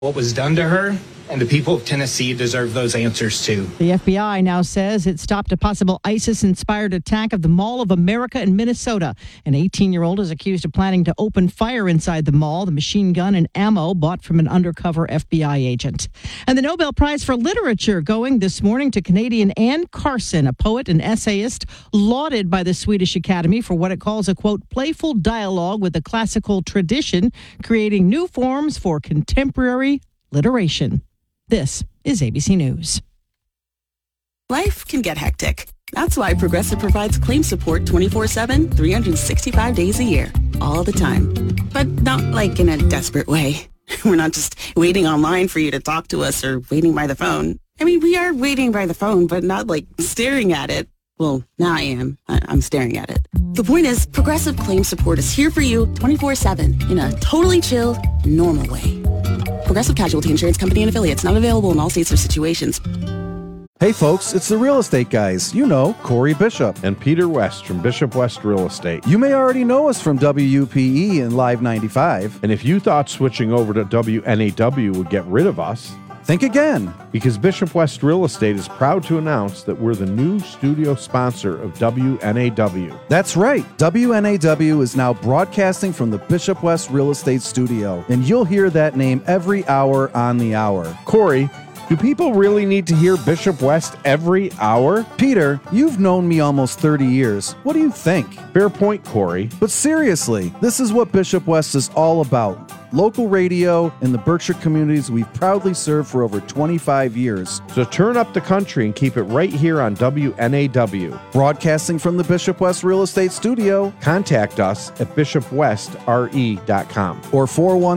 what was done to her, and the people of Tennessee deserve those answers too. The FBI now says it stopped a possible ISIS-inspired attack of the Mall of America in Minnesota. An 18-year-old is accused of planning to open fire inside the mall. The machine gun and ammo bought from an undercover FBI agent. And the Nobel Prize for Literature going this morning to Canadian Anne Carson, a poet and essayist lauded by the Swedish Academy for what it calls a, quote, playful dialogue with the classical tradition, creating new forms for contemporary literation. This is ABC News. Life can get hectic. That's why Progressive provides claim support 24/7, 365 days a year, all the time. But not like in a desperate way. We're not just waiting online for you to talk to us or waiting by the phone. I mean, we are waiting by the phone, but not like staring at it. Well, now I am. I'm staring at it. The point is, Progressive claim support is here for you 24/7 in a totally chill, normal way. Progressive Casualty Insurance Company and Affiliates. Not available in all states or situations. Hey folks, it's the real estate guys. You know, Corey Bishop. And Peter West from Bishop West Real Estate. You may already know us from WUPE and Live 95. And if you thought switching over to WNAW would get rid of us, think again. Because Bishop West Real Estate is proud to announce that we're the new studio sponsor of WNAW. That's right. WNAW is now broadcasting from the Bishop West Real Estate Studio. And you'll hear that name every hour on the hour. Corey, do people really need to hear Bishop West every hour? Peter, you've known me almost 30 years. What do you think? Fair point, Corey. But seriously, this is what Bishop West is all about. Local radio in the Berkshire communities we've proudly served for over 25 years. So turn up the country and keep it right here on WNAW. Broadcasting from the Bishop West Real Estate Studio. Contact us at bishopwestre.com or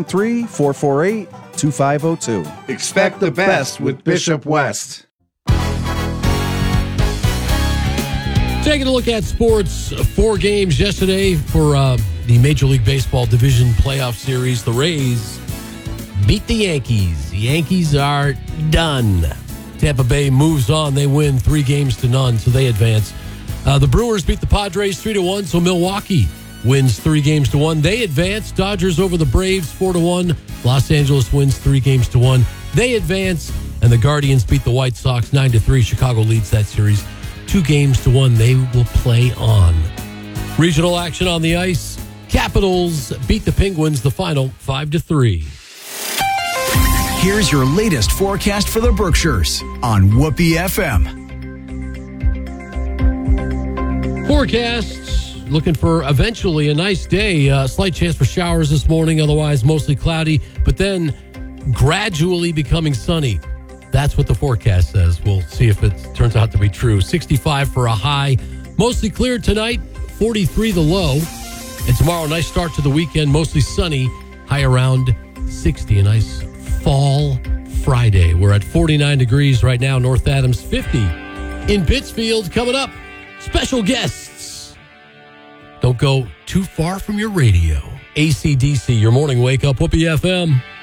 413-448-2502. Expect the best with Bishop West. Taking a look at sports, 4 games yesterday for the Major League Baseball Division Playoff Series. The Rays beat the Yankees. The Yankees are done. Tampa Bay moves on. They win 3-0, so they advance. The Brewers beat the Padres 3-1, so Milwaukee wins 3-1. They advance. Dodgers over the Braves 4-1. Los Angeles wins 3-1. They advance, and the Guardians beat the White Sox 9-3. Chicago leads that series 2-1. They will play on. Regional action on the ice. Capitals beat the Penguins, the final 5-3. Here's your latest forecast for the Berkshires on Whoopee FM. Forecasts looking for eventually a nice day. Slight chance for showers this morning, otherwise mostly cloudy, but then gradually becoming sunny. That's what the forecast says. We'll see if it turns out to be true. 65 for a high. Mostly clear tonight. 43 the low. And tomorrow, nice start to the weekend. Mostly sunny. High around 60. A nice fall Friday. We're at 49 degrees right now. North Adams 50. In Pittsfield, coming up, special guests. Don't go too far from your radio. AC/DC, your morning wake up. Whoopee FM.